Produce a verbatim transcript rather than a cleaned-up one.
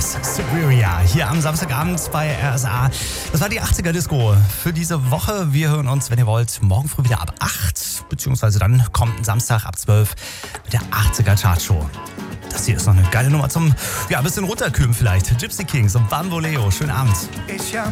Yes, Superior, hier am Samstagabend bei R S A. Das war die achtziger-Disco für diese Woche. Wir hören uns, wenn ihr wollt, morgen früh wieder ab acht, beziehungsweise dann kommt ein Samstag ab zwölf mit der achtziger-Chartshow. Das hier ist noch eine geile Nummer zum, ja, ein bisschen runterkühlen vielleicht. Gypsy Kings und Bamboleo. Schönen Abend. Ich